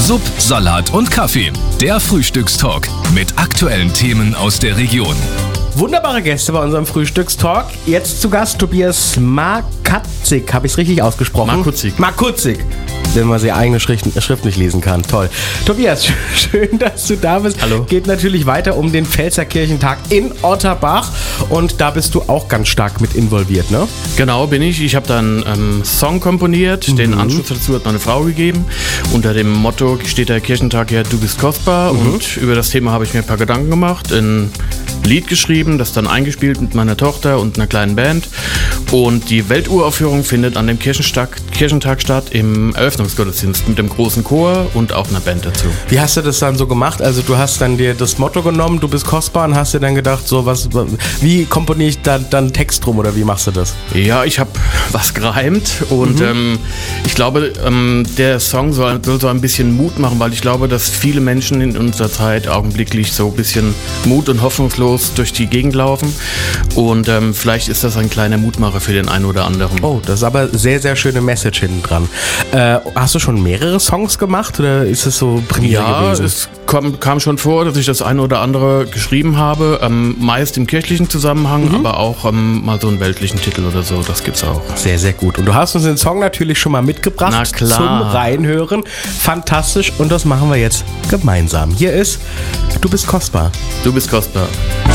Sub, Salat und Kaffee. Der Frühstückstalk mit aktuellen Themen aus der Region. Wunderbare Gäste bei unserem Frühstückstalk. Jetzt zu Gast Tobias Markuzik. Habe ich es richtig ausgesprochen? Markuzik. Wenn man seine eigene Schrift nicht lesen kann. Toll. Tobias, schön, dass du da bist. Hallo. Geht natürlich weiter um den Pfälzer Kirchentag in Otterbach. Und da bist du auch ganz stark mit involviert, ne? Genau, bin ich. Ich habe da einen Song komponiert. Den Anschluss dazu hat meine Frau gegeben. Unter dem Motto steht der Kirchentag ja, du bist kostbar. Und über das Thema habe ich mir ein paar Gedanken gemacht. Ein Lied geschrieben, das dann eingespielt mit meiner Tochter und einer kleinen Band. Und die Welturaufführung findet an dem Kirchentag statt im Eröffnungsgottesdienst mit dem großen Chor und auch einer Band dazu. Wie hast du das dann so gemacht? Also du hast dann dir das Motto genommen, du bist kostbar, und hast dir dann gedacht, so wie komponiere ich dann Text drum oder wie machst du das? Ja, ich habe was gereimt und ich glaube, der Song soll so ein bisschen Mut machen, weil ich glaube, dass viele Menschen in unserer Zeit augenblicklich so ein bisschen mut- und hoffnungslos durch die Gegend laufen und vielleicht ist das ein kleiner Mutmacher für den einen oder anderen. Oh, das ist aber sehr, sehr schöne Message hinten dran. Hast du schon mehrere Songs gemacht oder ist es so Premiere gewesen? Ja, es kam schon vor, dass ich das eine oder andere geschrieben habe, meist im kirchlichen Zusammenhang, aber auch mal so einen weltlichen Titel oder so, das gibt's auch. Sehr, sehr gut. Und du hast uns den Song natürlich schon mal mitgebracht. Na klar. Zum Reinhören. Fantastisch, und das machen wir jetzt gemeinsam. Hier ist Du bist kostbar. Du bist kostbar.